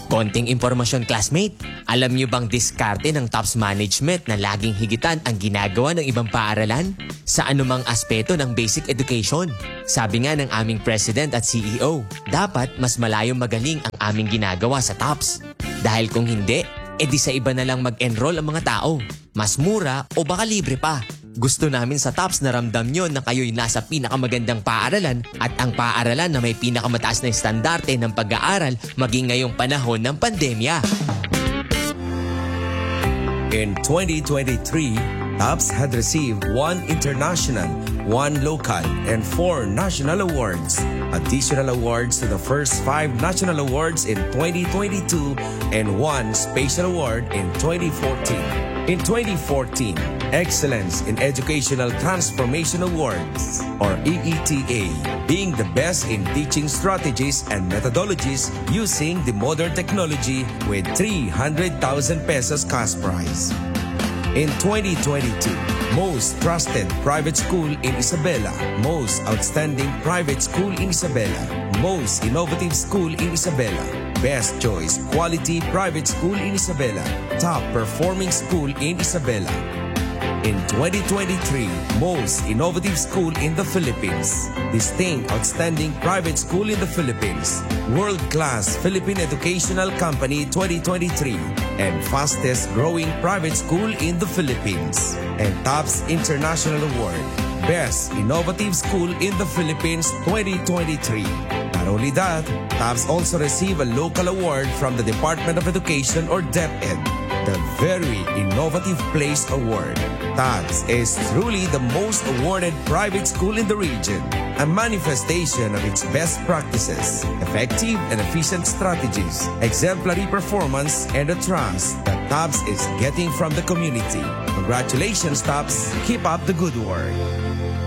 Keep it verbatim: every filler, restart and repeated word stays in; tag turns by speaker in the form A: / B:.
A: Konting impormasyon, classmate. Alam niyo bang diskarte ng TOPS Management na laging higitan ang ginagawa ng ibang paaralan sa anumang aspeto ng basic education? Sabi nga ng aming president at C E O, dapat mas malayong magaling ang aming ginagawa sa TOPS. Dahil kung hindi, edi sa iba na lang mag-enroll ang mga tao. Mas mura o baka libre pa. Gusto namin sa TOPS na ramdam nyo na kayo'y nasa pinakamagandang paaralan at ang paaralan na may pinakamataas na estandarte ng pag-aaral maging ngayong panahon ng pandemya.
B: In twenty twenty-three, TOPS had received one international, one local, and four national awards. Additional awards to the first five national awards in twenty twenty-two and one special award in twenty fourteen. In twenty fourteen, Excellence in Educational Transformation Awards, or E E T A, being the best in teaching strategies and methodologies using the modern technology with three hundred thousand pesos cash prize. In twenty twenty-two, Most Trusted Private School in Isabela, Most Outstanding Private School in Isabela, Most Innovative School in Isabela, Best Choice Quality Private School in Isabela, Top Performing School in Isabela. In twenty twenty-three, Most Innovative School in the Philippines, Distinct Outstanding Private School in the Philippines, World Class Philippine Educational Company twenty twenty-three, and Fastest Growing Private School in the Philippines. And TOPS International Award, Best Innovative School in the Philippines twenty twenty-three. Not only that, TOPS also received a local award from the Department of Education or DepEd, the Very Innovative Place Award. TOPS is truly the most awarded private school in the region, a manifestation of its best practices, effective and efficient strategies, exemplary performance, and the trust that TOPS is getting from the community. Congratulations, TOPS. Keep up the good work.